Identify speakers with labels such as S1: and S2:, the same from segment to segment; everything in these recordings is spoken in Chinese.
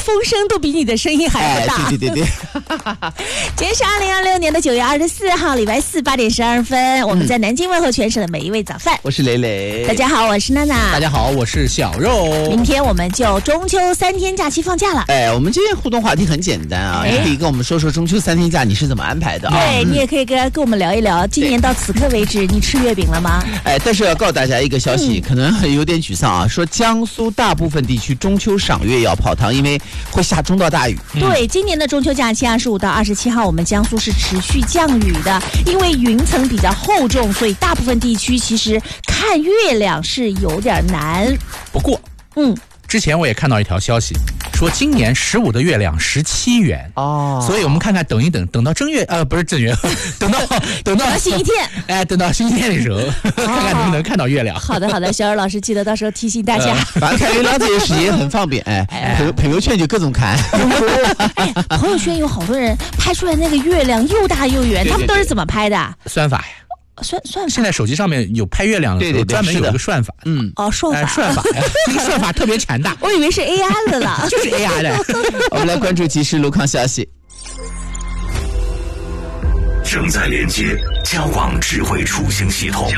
S1: 风声都比你的声音还不大。
S2: 对。
S1: 今天是2026年9月24号，礼拜四8点12分，我们在南京问候全省的每一位早饭。
S2: 我是蕾蕾，
S1: 大家好，我是娜娜。
S3: 大家好，我是小肉。
S1: 明天我们就中秋3天假期放假了。
S2: 我们今天互动话题很简单啊，你可以跟我们说说中秋3天假你是怎么安排的啊？
S1: 对，你也可以跟我们聊一聊，今年到此刻为止，你吃月饼了吗？
S2: 但是要告诉大家一个消息，可能有点沮丧啊，说江苏大部分地区中秋赏月要泡汤，因为会下中到大雨。
S1: 对，今年的中秋假期25到27号，我们江苏是持续降雨的，因为云层比较厚重，所以大部分地区其实看月亮是有点难。
S3: 不过，之前我也看到一条消息，说今年15的月亮17圆哦，所以我们看看等一等，等到正月不是正月，等到
S1: 星期天，
S3: 等到星期天的时候，看看能不能看到月亮。
S1: 好的，小尔老师记得到时候提醒大家。
S2: 反正看月亮这些时间很方便，朋友圈就各种看。
S1: 朋友圈有好多人拍出来那个月亮又大又圆，他们都是怎么拍的？
S3: 算法呀。
S1: 算法，
S3: 现在手机上面有拍月亮的时候，专门有一个算法。
S1: 算法
S3: 呀，这个算法特别强大。
S1: 我以为是 AI 的了，
S3: 就是 AI 的。
S2: 我们来关注即时路况消息。
S4: 正在连接交广智慧出行系统。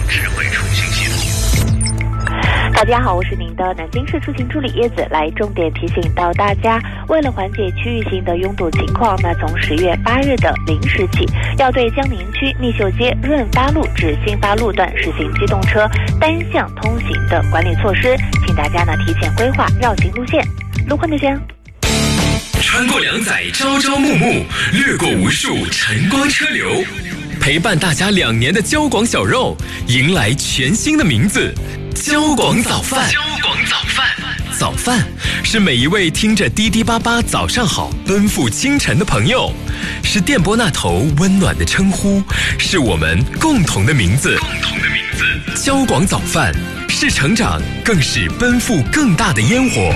S5: 大家好，我是您的南京市出行助理叶子，来重点提醒到大家，为了缓解区域性的拥堵情况，那从10月8日的0时起，要对江宁区密秀街润发路至新发路段实行机动车单向通行的管理措施，请大家呢提前规划绕行路线。路况就这样。
S4: 穿过2载朝朝暮暮，掠过无数晨光车流，陪伴大家2年的交广小肉迎来全新的名字——交广早饭。早饭是每一位听着滴滴叭叭早上好奔赴清晨的朋友，是电波那头温暖的称呼，是我们共同的名字。交广早饭是成长，更是奔赴更大的烟火。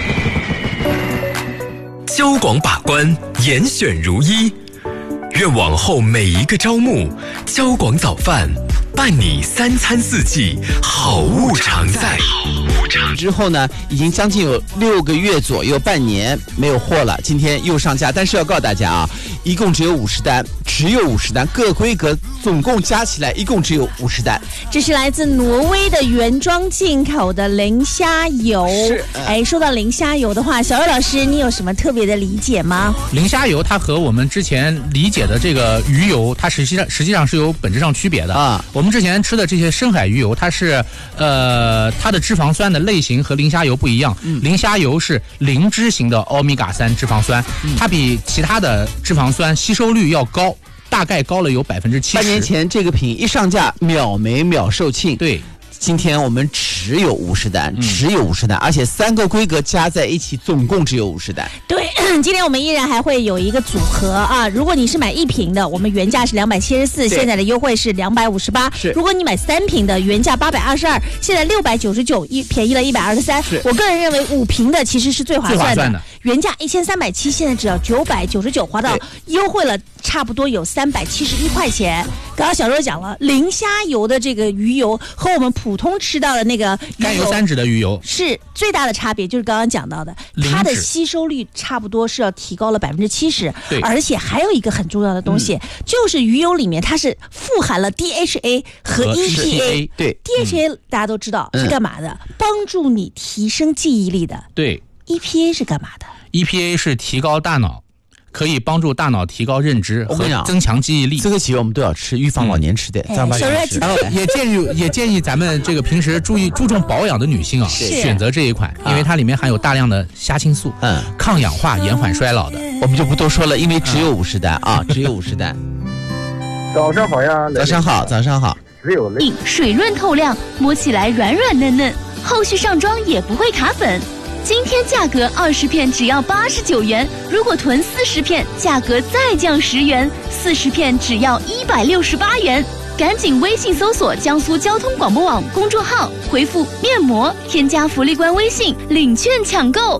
S4: 交广把关，严选如一，愿往后每一个朝暮，交广早饭伴你3餐4季，好物常在。
S2: 之后呢，已经将近有6个月左右，半年没有货了。今天又上架，但是要告诉大家啊，一共只有50单，各规格总共加起来一共只有50单。
S1: 这是来自挪威的原装进口的磷虾油。说到磷虾油的话，小瑞老师，你有什么特别的理解吗？
S3: 磷虾油它和我们之前理解的这个鱼油，它实际上是有本质上区别的啊。我们之前吃的这些深海鱼油，它是它的脂肪酸的类型和磷虾油不一样。磷虾油是磷脂型的欧米伽3脂肪酸，它比其他的脂肪酸吸收率要高，大概高了有70%。
S2: 半年前这个品一上架，秒没秒售罄。
S3: 对。
S2: 今天我们只有50单，而且3个规格加在一起总共只有50单。
S1: 对，今天我们依然还会有一个组合啊，如果你是买1瓶的，我们原价是274，现在的优惠是258。如果你买3瓶的，原价822，现在699，便宜了123。我个人认为5瓶的其实是最划算的，原价1370，现在只要999，划到优惠了差不多有371块钱。刚刚小周讲了，磷虾油的这个鱼油和我们普通吃到的那个
S3: 甘油3酯的鱼油
S1: 是最大的差别，就是刚刚讲到的，它的吸收率差不多是要提高了70%。而且还有一个很重要的东西，就是鱼油里面它是富含了 DHA 和 EPA。
S2: 对
S1: ，DHA 大家都知道是干嘛的，帮助你提升记忆力的。
S3: 对
S1: ，EPA 是干嘛的
S3: ？EPA 是提高大脑。可以帮助大脑提高认知和增强记忆力。
S2: 这个企业我们都要吃，预防老年痴呆。
S1: 然后
S3: 也建议咱们这个平时注重保养的女性啊，选择这一款，因为它里面含有大量的虾青素，抗氧化、延缓衰老的。
S2: 我们就不多说了，因为只有50单啊，只有50单。
S6: 早上好呀，
S2: 早上好。
S6: 只有
S7: 水润透亮，摸起来软软嫩嫩，后续上妆也不会卡粉。今天价格20片只要89元，如果囤40片，价格再降10元，40片只要168元。赶紧微信搜索江苏交通广播网公众号，回复面膜，添加福利官微信领券抢购。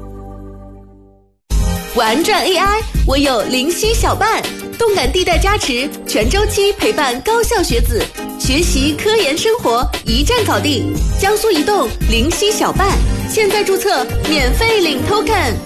S8: 玩转 AI， 我有灵犀小伴，动感地带加持，全周期陪伴高校学子，学习科研生活一站搞定。江苏移动灵犀小伴，现在注册免费领 token。